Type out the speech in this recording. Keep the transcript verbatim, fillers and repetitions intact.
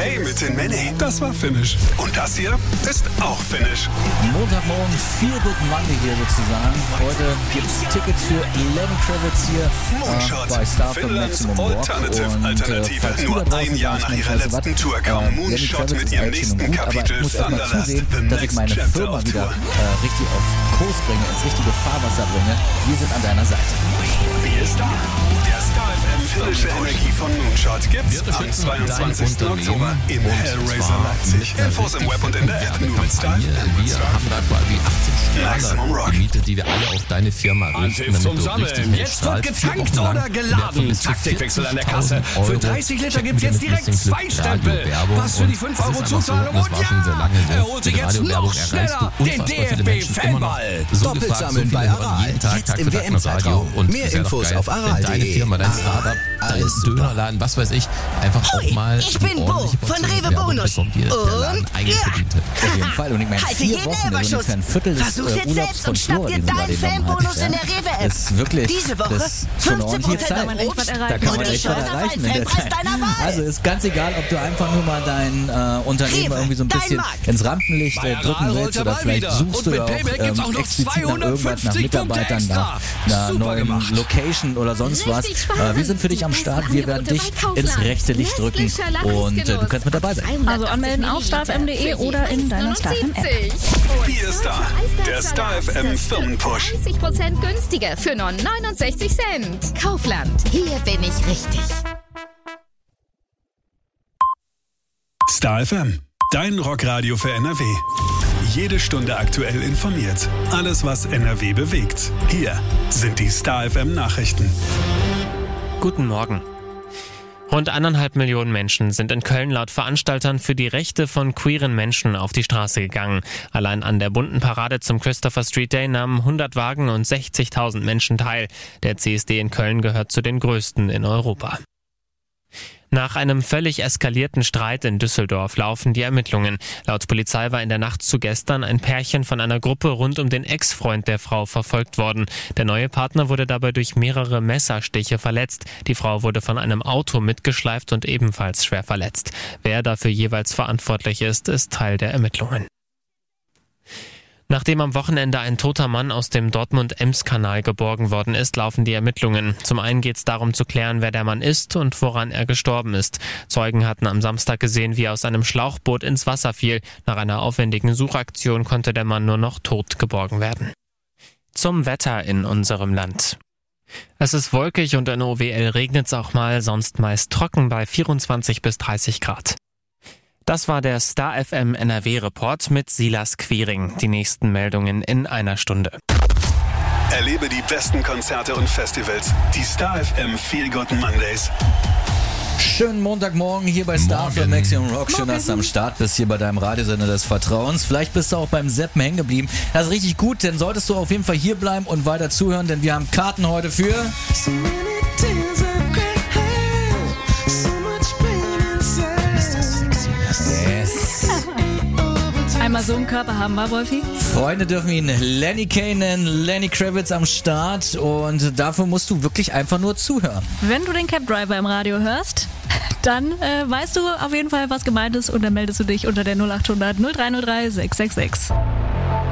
Hey mit den Männy, das war Finnish. Und das hier ist auch Finnish. Montagmorgen, viel Good Monday hier sozusagen. Heute gibt's Tickets für Lenny Kravitz hier Moonshot, äh, bei Star für Finnlands Maximum Rock. Alternative Und, Alternative. Äh, Nur ein Jahr nach ihrer letzten Tour kam Moonshot mit ihrem nächsten Kapitel Thunderlust, The dass ich meine Next Firma Chapter wieder auf Tour. äh, richtig auf Kurs bringe, ins richtige Fahrwasser bringe. Wir sind an deiner Seite. Wie ist da? Der Star F M finnische Energie von Moonshot gibt's am zweiundzwanzigsten Oktober im Hellraiser Leipzig. Infos im Web und in der App nur mit Star F M. Wir haben da quasi achtzig Maximum Rock. Strahler gemietet, die wir alle auf deine Firma richten, Tipps zum Sammeln. Jetzt wird getankt oder geladen. Taktikwechsel an der Kasse. Für dreißig Liter gibt's jetzt direkt zwei Stempel. Was für die fünf Euro Zuzahlung. Und ja, er holt sich jetzt noch schneller den D F B-Fanball. Doppelt sammeln bei Aral. Jetzt im W M-Zeitraum. Mehr Infos auf aral punkt Deine de. Firma, dein Startup, dein Dönerladen, was weiß ich, einfach auch mal ich bin Bo von Rewe Bonus. Und ja, Auf jeden Fall. Und ich meine, halte vier jeden Wochen, das ist Überschuss. ungefähr ein Viertel des Versuch's äh, jetzt Urlaubs selbst von und schnapp Flora, dir den sie da deinen genommen Fanbonus hat. in der Rewe-App. Das ist wirklich, Diese Woche das ist schon eine fünfzehn ordentliche Prozent Zeit. auf Obst Da kann man und echt was Chance auf erreichen einen in der Fanpreis Zeit. deiner Wahl. Also ist ganz egal, ob du einfach nur mal dein äh, Unternehmen Rewe, irgendwie so ein dein bisschen Markt. ins Rampenlicht Bei äh, drücken Aral rollt willst der oder Ball vielleicht wieder. suchst Und du mit ja auch Payback gibt's auch ähm, noch explizit nach irgendwas, nach zweihundertfünfzig Mitarbeitern, Punkte nach extra. einer Super neuen gemacht. Location oder sonst was. Richtig spannend. Äh, wir sind für dich am Start. Wir werden dich ins rechte Licht drücken und äh, du kannst mit dabei sein. Also anmelden auf starfm punkt de oder in deiner StarFM-App. Hier ist da der Star F M Firmenpush. dreißig Prozent günstiger für nur neunundsechzig Cent. Kaufland. Hier bin ich richtig. Star F M, dein Rockradio für N R W. Jede Stunde aktuell informiert. Alles, was N R W bewegt. Hier sind die Star F M Nachrichten. Guten Morgen. Rund eineinhalb Millionen Menschen sind in Köln laut Veranstaltern für die Rechte von queeren Menschen auf die Straße gegangen. Allein an der bunten Parade zum Christopher Street Day nahmen hundert Wagen und sechzigtausend Menschen teil. Der C S D in Köln gehört zu den größten in Europa. Nach einem völlig eskalierten Streit in Düsseldorf laufen die Ermittlungen. Laut Polizei war in der Nacht zu gestern ein Pärchen von einer Gruppe rund um den Ex-Freund der Frau verfolgt worden. Der neue Partner wurde dabei durch mehrere Messerstiche verletzt. Die Frau wurde von einem Auto mitgeschleift und ebenfalls schwer verletzt. Wer dafür jeweils verantwortlich ist, ist Teil der Ermittlungen. Nachdem am Wochenende ein toter Mann aus dem Dortmund-Ems-Kanal geborgen worden ist, laufen die Ermittlungen. Zum einen geht es darum zu klären, wer der Mann ist und woran er gestorben ist. Zeugen hatten am Samstag gesehen, wie er aus einem Schlauchboot ins Wasser fiel. Nach einer aufwendigen Suchaktion konnte der Mann nur noch tot geborgen werden. Zum Wetter in unserem Land. Es ist wolkig und in O W L regnet es auch mal, sonst meist trocken bei vierundzwanzig bis dreißig Grad. Das war der Star F M N R W-Report mit Silas Quiring. Die nächsten Meldungen in einer Stunde. Erlebe die besten Konzerte und Festivals. Die Star F M Feel Good Mondays. Schönen Montagmorgen hier bei Star für Maximum Rock. Schön, Morgen. dass du am Start bist hier bei deinem Radiosender des Vertrauens. Vielleicht bist du auch beim Seppen hängen geblieben. Das ist richtig gut, denn solltest du auf jeden Fall hier bleiben und weiter zuhören, denn wir haben Karten heute für... Yes. Einmal so einen Körper haben wir, Wolfi? Freunde dürfen ihn Lenny Kanen, Lenny Kravitz am Start und dafür musst du wirklich einfach nur zuhören. Wenn du den Cab Driver im Radio hörst, dann äh, weißt du auf jeden Fall, was gemeint ist und dann meldest du dich unter der null acht hundert null drei null drei sechs sechs sechs.